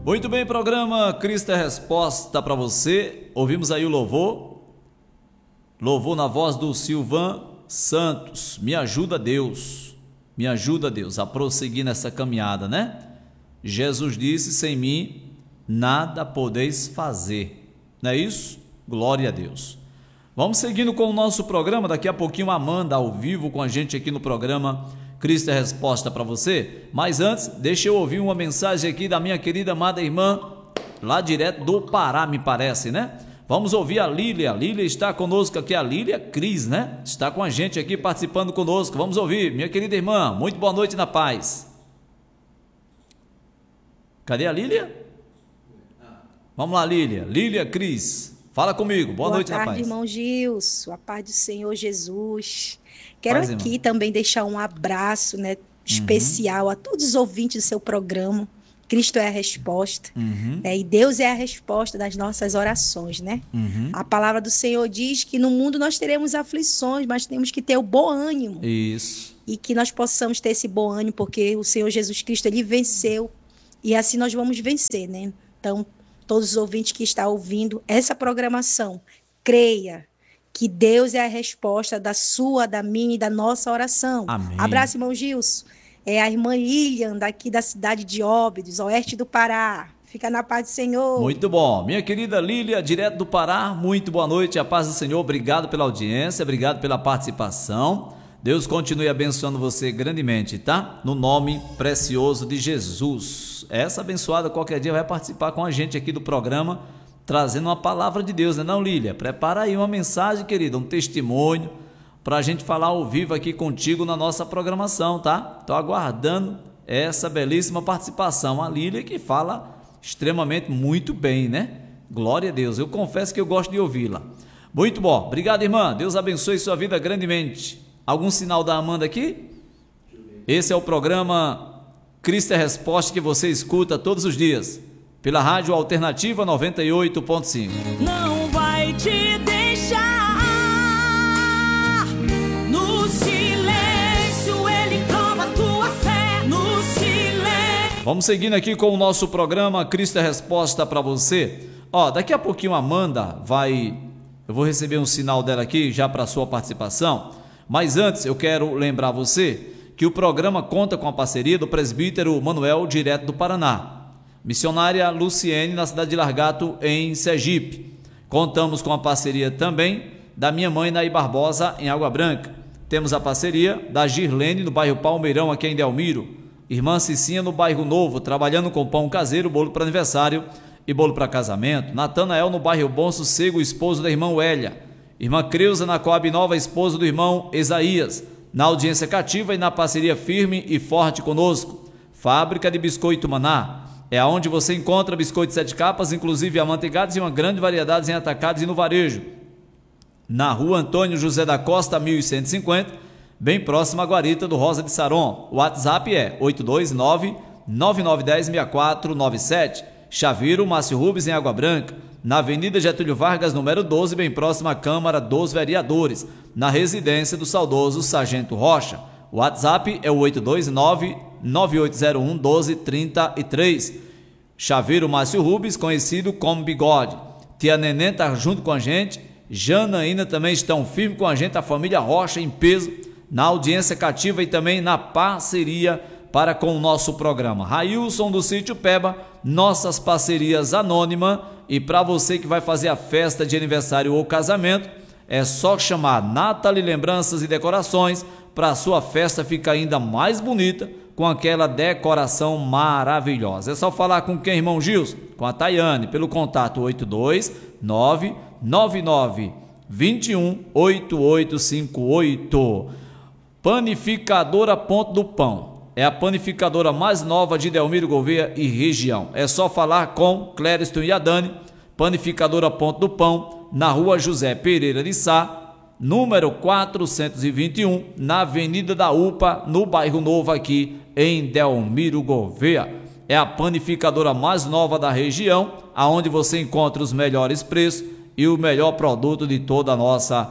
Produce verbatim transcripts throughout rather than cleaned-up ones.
Muito bem, programa Cristo é Resposta para você. Ouvimos aí o louvor. Louvor na voz do Silvan Santos. Me ajuda, Deus. Me ajuda, Deus, a prosseguir nessa caminhada, né? Jesus disse: sem mim nada podeis fazer. Não é isso? Glória a Deus. Vamos seguindo com o nosso programa. Daqui a pouquinho a Amanda ao vivo com a gente aqui no programa Cristo é Resposta para você. Mas antes, deixa eu ouvir uma mensagem aqui da minha querida amada irmã, lá direto do Pará, me parece, né? Vamos ouvir a Lília. A Lília está conosco aqui, a Lília Cris, né? Está com a gente aqui participando conosco. Vamos ouvir, minha querida irmã. Muito boa noite na paz. Cadê a Lília? Vamos lá, Lília. Lília Cris, fala comigo. Boa, boa noite tarde, na paz. Boa tarde, irmão Gilson. A paz do Senhor Jesus. Quero paz, aqui irmão. também deixar um abraço, né, especial uhum. a todos os ouvintes do seu programa. Cristo é a resposta, uhum. né, e Deus é a resposta das nossas orações, né? Uhum. A palavra do Senhor diz que no mundo nós teremos aflições, mas temos que ter o bom ânimo. Isso. E que nós possamos ter esse bom ânimo, porque o Senhor Jesus Cristo, ele venceu, e assim nós vamos vencer, né? Então, todos os ouvintes que estão ouvindo essa programação, creia que Deus é a resposta da sua, da minha e da nossa oração. Amém. Abraço, irmão Gilson. É a irmã Lilian, daqui da cidade de Óbidos, oeste do Pará. Fica na paz do Senhor. Muito bom. Minha querida Lília, direto do Pará, muito boa noite, a paz do Senhor. Obrigado pela audiência, obrigado pela participação. Deus continue abençoando você grandemente, tá? No nome precioso de Jesus. Essa abençoada qualquer dia vai participar com a gente aqui do programa, trazendo uma palavra de Deus, né não, Lília? Prepara aí uma mensagem, querida, um testemunho, para a gente falar ao vivo aqui contigo na nossa programação, tá? Estou aguardando essa belíssima participação. A Lília que fala extremamente muito bem, né? Glória a Deus. Eu confesso que eu gosto de ouvi-la. Muito bom. Obrigado, irmã. Deus abençoe sua vida grandemente. Algum sinal da Amanda aqui? Esse é o programa Cristo é Resposta que você escuta todos os dias pela Rádio Alternativa noventa e oito ponto cinco. Não vai te deixar. Vamos seguindo aqui com o nosso programa Cristo é Resposta para você. Ó, daqui a pouquinho a Amanda vai... Eu vou receber um sinal dela aqui já para a sua participação. Mas antes eu quero lembrar você que o programa conta com a parceria do presbítero Manuel, direto do Paraná. Missionária Luciene, na cidade de Largato, em Sergipe. Contamos com a parceria também da minha mãe, Naí Barbosa, em Água Branca. Temos a parceria da Girlene, no bairro Palmeirão, aqui em Delmiro. Irmã Cicinha, no bairro Novo, trabalhando com pão caseiro, bolo para aniversário e bolo para casamento. Natanael, no bairro Bom Sossego, esposo da irmã Wélia. Irmã Creuza, na Coab Nova, esposo do irmão Isaías. Na audiência cativa e na parceria firme e forte conosco. Fábrica de Biscoito Maná. É onde você encontra biscoitos sete capas, inclusive amanteigados e uma grande variedade em atacados e no varejo. Na rua Antônio José da Costa, mil cento e cinquenta, bem próximo à guarita do Rosa de Saron. O WhatsApp é oito dois nove, nove nove um zero, seis quatro nove sete. Chaviro Márcio Rubens, em Água Branca. Na Avenida Getúlio Vargas, número doze, bem próximo à Câmara dos Vereadores. Na residência do saudoso Sargento Rocha. O WhatsApp é o oito dois nove, nove oito zero um, um dois três três. Chaveiro Márcio Rubens, conhecido como Bigode. Tia Neném está junto com a gente. Janaína também estão firme com a gente. A família Rocha em peso na audiência cativa e também na parceria para com o nosso programa. Railson do Sítio Peba, nossas parcerias anônimas. E para você que vai fazer a festa de aniversário ou casamento, é só chamar Nathalie Lembranças e Decorações para a sua festa ficar ainda mais bonita com aquela decoração maravilhosa. É só falar com quem, irmão Gilson? Com a Tayane, pelo contato oito dois nove, nove nove dois um, oito oito cinco oito. Panificadora Ponto do Pão. É a panificadora mais nova de Delmiro Gouveia e região. É só falar com Clériston e Adani. Panificadora Ponto do Pão, na rua José Pereira de Sá, número quatrocentos e vinte e um, na Avenida da UPA, no bairro Novo aqui em Delmiro Gouveia. É a panificadora mais nova da região, aonde você encontra os melhores preços e o melhor produto de toda a nossa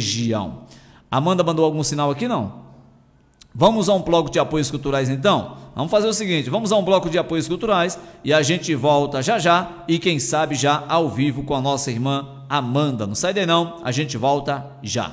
região. Amanda mandou algum sinal aqui, não? Vamos a um bloco de apoios culturais então? Vamos fazer o seguinte, vamos a um bloco de apoios culturais e a gente volta já já e quem sabe já ao vivo com a nossa irmã Amanda. Não sai daí não, a gente volta já.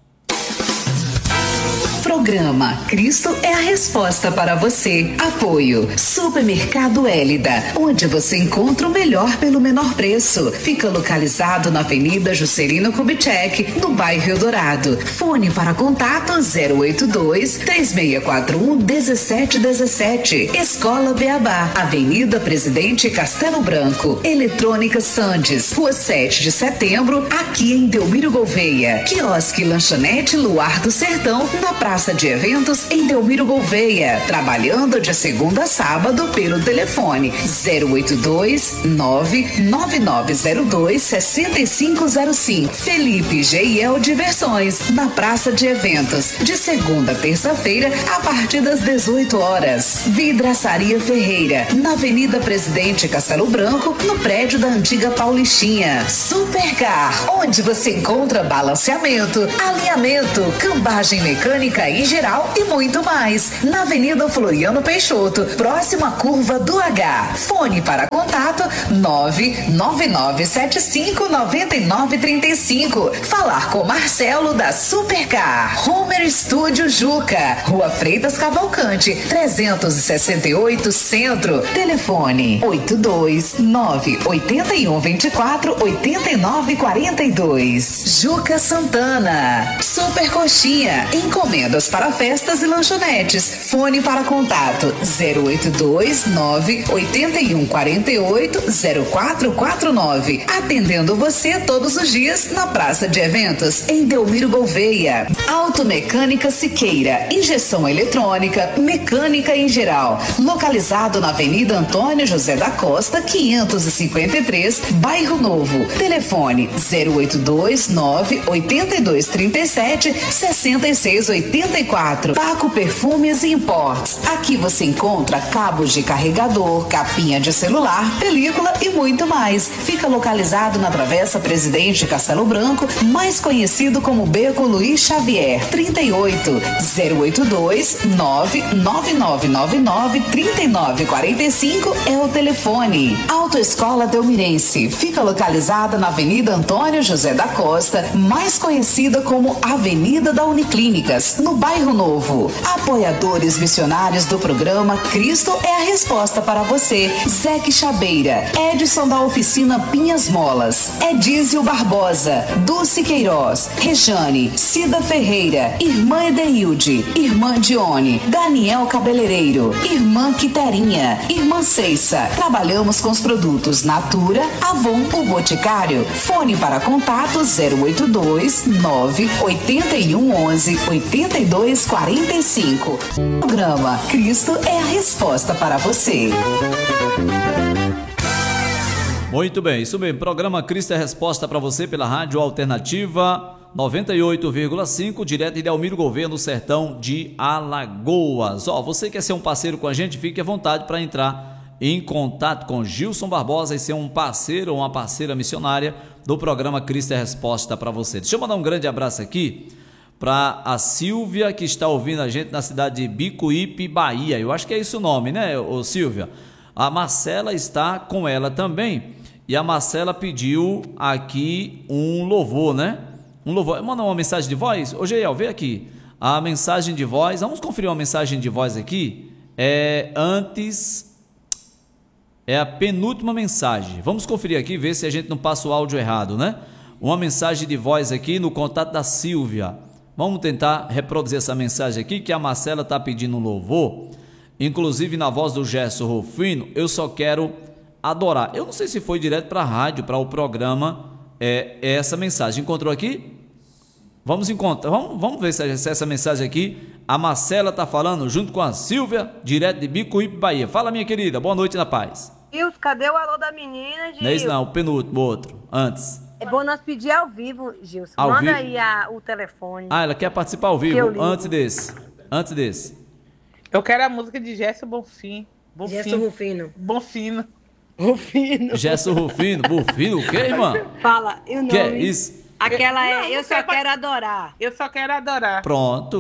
Programa Cristo é a resposta para você. Apoio Supermercado Hélida, onde você encontra o melhor pelo menor preço. Fica localizado na Avenida Juscelino Kubitschek, no bairro Eldorado. Fone para contato zero oito dois, três seis quatro um, um sete um sete. Escola Beabá, Avenida Presidente Castelo Branco. Eletrônica Sandes, Rua sete de setembro, aqui em Delmiro Gouveia. Quiosque Lanchonete Luar do Sertão, na Praça de Eventos em Delmiro Gouveia, trabalhando de segunda a sábado pelo telefone zero oito dois, nove nove nove zero dois, seis cinco zero cinco. Felipe G I L Diversões, na Praça de Eventos, de segunda a terça-feira, a partir das dezoito horas. Vidraçaria Ferreira, na Avenida Presidente Castelo Branco, no prédio da antiga Paulistinha. Supercar, onde você encontra balanceamento, alinhamento, cambagem mecânica em geral e muito mais. Na Avenida Floriano Peixoto, próximo à curva do H. Fone para contato nove nove nove sete cinco nove nove três cinco. Falar com Marcelo da Supercar. Homer Studio Juca, Rua Freitas Cavalcante, trezentos e sessenta e oito Centro. Telefone oito dois nove oito um dois quatro oito nove quatro dois. Juca Santana. Super Coxinha, encomenda para festas e lanchonetes. Fone para contato zero oito dois nove oito um quatro oito zero quatro quatro nove. Atendendo você todos os dias na Praça de Eventos em Delmiro Gouveia. Automecânica Siqueira, injeção eletrônica, mecânica em geral. Localizado na Avenida Antônio José da Costa, quinhentos e cinquenta e três, Bairro Novo. Telefone zero oito dois nove oito dois três sete seis seis oito quatro. Paco Perfumes e Imports. Aqui você encontra cabos de carregador, capinha de celular, película e muito mais. Fica localizado na Travessa Presidente Castelo Branco, mais conhecido como Beco Luiz Xavier. trinta e oito, zero oito dois nove nove nove nove nove três nove quatro cinco é o telefone. Autoescola Delmirense. Fica localizada na Avenida Antônio José da Costa, mais conhecida como Avenida da Uniclínicas, no Bairro Novo. Apoiadores missionários do programa Cristo é a resposta para você. Zeque Chabeira, Edson da Oficina Pinhas Molas, Edísio Barbosa, Dulce Queiroz, Rejane, Cida Ferreira, Irmã Edeilde, Irmã Dione, Daniel Cabeleireiro, Irmã Quiterinha, Irmã Ceissa. Trabalhamos com os produtos Natura, Avon, o Boticário. Fone para contato zero oito dois nove oito um onze oito dois quatro cinco. Programa Cristo é a resposta para você. Muito bem, isso mesmo. Programa Cristo é a resposta para você pela Rádio Alternativa noventa e oito vírgula cinco, direto de Delmiro Gouveia, no sertão de Alagoas. Ó, você quer ser um parceiro com a gente? Fique à vontade para entrar em contato com Gilson Barbosa e ser um parceiro ou uma parceira missionária do programa Cristo é a resposta para você. Deixa eu mandar um grande abraço aqui para a Silvia, que está ouvindo a gente na cidade de Bicuípe, Bahia. Eu acho que é esse o nome, né, ô Silvia? A Marcela está com ela também. E a Marcela pediu aqui um louvor, né? Um louvor. Manda uma mensagem de voz. Ô, Geiel, vê aqui. A mensagem de voz. Vamos conferir uma mensagem de voz aqui. É antes... É a penúltima mensagem. Vamos conferir aqui, ver se a gente não passa o áudio errado, né? Uma mensagem de voz aqui no contato da Silvia. Vamos tentar reproduzir essa mensagem aqui, que a Marcela está pedindo um louvor. Inclusive na voz do Gerson Rufino, eu só quero adorar. Eu não sei se foi direto para a rádio, para o programa, é, é essa mensagem. Encontrou aqui? Vamos encontrar. Vamos, vamos ver se, se essa mensagem aqui, a Marcela está falando junto com a Silvia, direto de Bicuípe, Bahia. Fala, minha querida, boa noite na paz. Gilson, cadê o alô da menina, Gilson? Não é isso não, o penúltimo, outro, antes. É bom nós pedir ao vivo, Gilson. Ao Manda vivo? aí a, o telefone. Ah, ela quer participar ao vivo, antes desse. Antes desse. Eu quero a música de Gerson Bonfim. Bonfim. Gerson Rufino. Bonfino. Rufino. Gerson Rufino. Rufino, o quê, irmã? Fala, e o nome? Que é isso? Aquela é Não, não Eu Só sei pra- Quero Adorar. Eu só quero adorar. Pronto.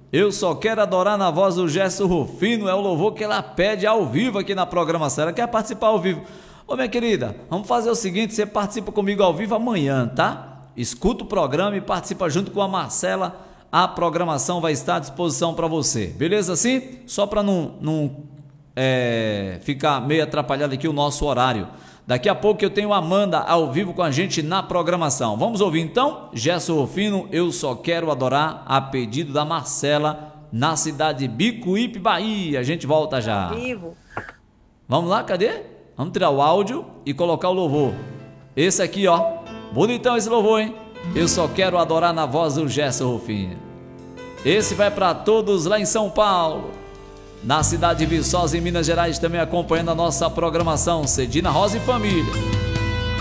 Eu Só Quero Adorar na voz do Gerson Rufino, é o louvor que ela pede ao vivo aqui na programação. Ela quer participar ao vivo. Ô minha querida, vamos fazer o seguinte, você participa comigo ao vivo amanhã, tá? Escuta o programa e participa junto com a Marcela. A programação vai estar à disposição para você, beleza assim? Só para não, não é, ficar meio atrapalhado aqui o nosso horário. Daqui a pouco eu tenho a Amanda ao vivo com a gente na programação. Vamos ouvir então? Gerson Rufino, Eu Só Quero Adorar, a pedido da Marcela, na cidade de Bicuípe, Bahia. A gente volta já. Vivo. Vamos lá, cadê? Vamos tirar o áudio e colocar o louvor. Esse aqui, ó. Bonitão esse louvor, hein? Eu Só Quero Adorar na voz do Gerson Rufino. Esse vai para todos lá em São Paulo. Na cidade de Viçosa, em Minas Gerais, também acompanhando a nossa programação. Cedina Rosa e Família.